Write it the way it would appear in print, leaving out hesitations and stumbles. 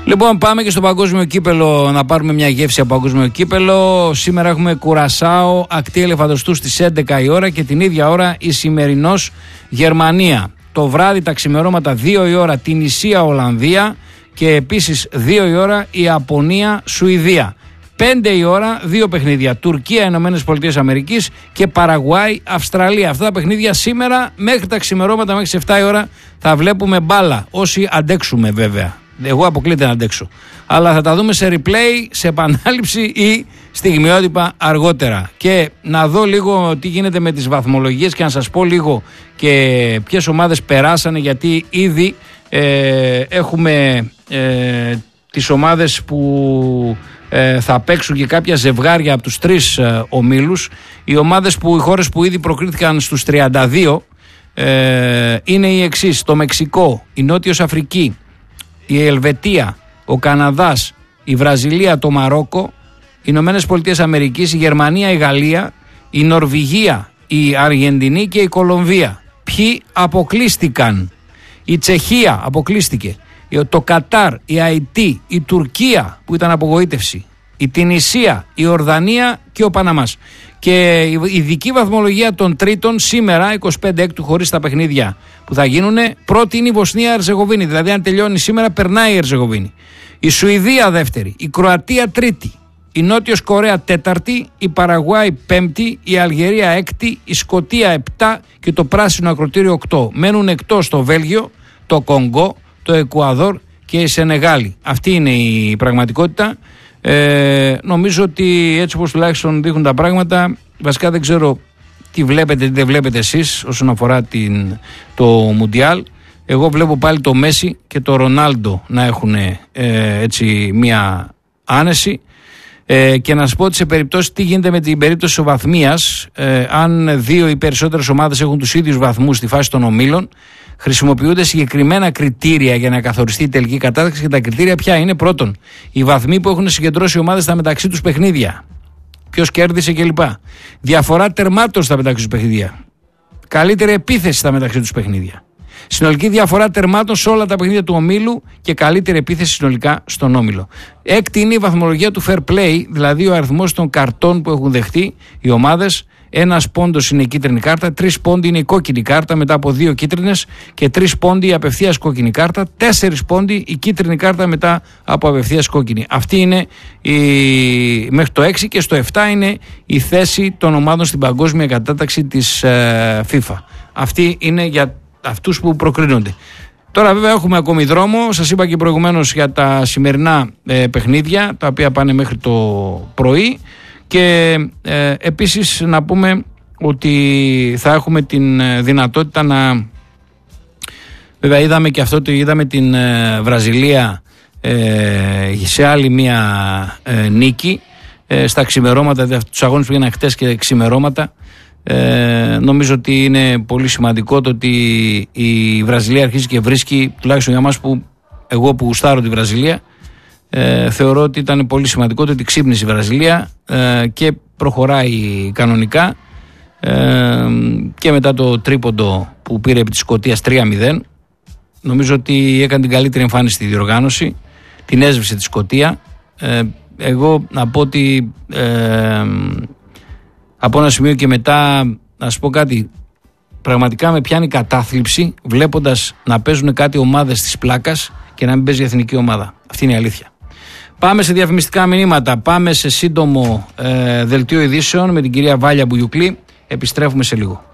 Λοιπόν, πάμε και στο παγκόσμιο κύπελο να πάρουμε μια γεύση από παγκόσμιο κύπελο. Σήμερα έχουμε Κουρασάο, ακτή Ελεφαντοστού στις 11 η ώρα και την ίδια ώρα η σημερινός Γερμανία. Το βράδυ τα ξημερώματα 2 η ώρα Τινησία Ολλανδία και επίσης 2 η ώρα η Ιαπωνία Σουηδία. 5 η ώρα, 2 παιχνίδια. Τουρκία, Ηνωμένες Πολιτείες Αμερικής και Παραγουάη, Αυστραλία. Αυτά τα παιχνίδια σήμερα μέχρι τα ξημερώματα, μέχρι τις 7 η ώρα θα βλέπουμε μπάλα. Όσοι αντέξουμε βέβαια. Εγώ αποκλείται να αντέξω. Αλλά θα τα δούμε σε replay, σε επανάληψη ή στιγμιότυπα αργότερα. Και να δω λίγο τι γίνεται με τις βαθμολογίες και να σας πω λίγο και ποιες ομάδες περάσανε, γιατί ήδη έχουμε τις ομάδες που θα παίξουν και κάποια ζευγάρια από τους 3 ομίλους. Οι χώρες που ήδη προκρίθηκαν στους 32 είναι οι εξής: το Μεξικό, η Νότιος Αφρική, η Ελβετία, ο Καναδάς, η Βραζιλία, το Μαρόκο, οι Ηνωμένες Πολιτείες Αμερικής, η Γερμανία, η Γαλλία, η Νορβηγία, η Αργεντινή και η Κολομβία. Ποιοι αποκλείστηκαν? Η Τσεχία αποκλείστηκε, το Κατάρ, η Αϊτή, η Τουρκία που ήταν απογοήτευση, η Τινησία, η Ορδανία και ο Παναμάς. Και η ειδική βαθμολογία των τρίτων σήμερα, 25 έκτου χωρίς τα παιχνίδια που θα γίνουν, πρώτη είναι η Βοσνία Ερζεγοβίνη. Δηλαδή, αν τελειώνει σήμερα, περνάει η Ερζεγοβίνη. Η Σουηδία δεύτερη, η Κροατία τρίτη, η Νότιος Κορέα τέταρτη, η Παραγουάη πέμπτη, η Αλγερία έκτη, η Σκωτία 7 και το Πράσινο Ακροτήριο 8. Μένουν εκτός το Βέλγιο, το Κονγκό, το Εκουαδόρ και η Σενεγάλη. Αυτή είναι η πραγματικότητα. Νομίζω ότι έτσι όπως τουλάχιστον δείχνουν τα πράγματα, βασικά δεν ξέρω τι βλέπετε, τι δεν βλέπετε εσείς όσον αφορά το Μουντιάλ. Εγώ βλέπω πάλι το Μέση και το Ρονάλντο να έχουν έτσι μία άνεση. Και να σας πω ότι σε περιπτώσει τι γίνεται με την περίπτωση ισοβαθμίας, αν 2 ή περισσότερες ομάδες έχουν τους ίδιους βαθμούς στη φάση των ομίλων, χρησιμοποιούνται συγκεκριμένα κριτήρια για να καθοριστεί η τελική κατάταξη. Και τα κριτήρια ποια είναι? Πρώτον, οι βαθμοί που έχουν συγκεντρώσει οι ομάδες στα μεταξύ τους παιχνίδια. Ποιος κέρδισε κλπ. Διαφορά τερμάτων στα μεταξύ τους παιχνίδια. Καλύτερη επίθεση στα μεταξύ τους παιχνίδια. Συνολική διαφορά τερμάτων σε όλα τα παιχνίδια του ομίλου και καλύτερη επίθεση συνολικά στον όμιλο. Έκτη είναι η βαθμολογία του fair play, δηλαδή ο αριθμός των καρτών που έχουν δεχτεί οι ομάδες. 1 πόντος είναι η κίτρινη κάρτα, 3 πόντοι είναι η κόκκινη κάρτα μετά από 2 κίτρινες και 3 πόντοι η απευθείας κόκκινη κάρτα, 4 πόντοι η κίτρινη κάρτα μετά από απευθείας κόκκινη. Αυτή είναι μέχρι το 6 και στο 7 είναι η θέση των ομάδων στην παγκόσμια κατάταξη της FIFA. Αυτή είναι για αυτούς που προκρίνονται. Τώρα βέβαια έχουμε ακόμη δρόμο, σας είπα και προηγουμένως για τα σημερινά παιχνίδια τα οποία πάνε μέχρι το πρωί. Και επίσης να πούμε ότι θα έχουμε την δυνατότητα να... Βέβαια είδαμε την Βραζιλία σε άλλη μια νίκη στα ξημερώματα, τους αγώνες που έγιναν χτες και ξημερώματα. Νομίζω ότι είναι πολύ σημαντικό το ότι η Βραζιλία αρχίζει και βρίσκει, τουλάχιστον για μας εγώ που γουστάρω τη Βραζιλία, θεωρώ ότι ήταν πολύ σημαντικό το ότι ξύπνησε η Βραζιλία και προχωράει κανονικά και μετά το τρίποντο που πήρε επί της Σκωτίας 3-0. Νομίζω ότι έκανε την καλύτερη εμφάνιση στη διοργάνωση, την έσβησε τη Σκωτία. Εγώ να πω ότι από ένα σημείο και μετά, να σας πω κάτι, πραγματικά με πιάνει κατάθλιψη βλέποντας να παίζουν κάτι ομάδες της πλάκας και να μην παίζει η εθνική ομάδα. Αυτή είναι η αλήθεια. Πάμε σε διαφημιστικά μηνύματα, πάμε σε σύντομο δελτίο ειδήσεων με την κυρία Βάλια Μπουγιουκλή. Επιστρέφουμε σε λίγο.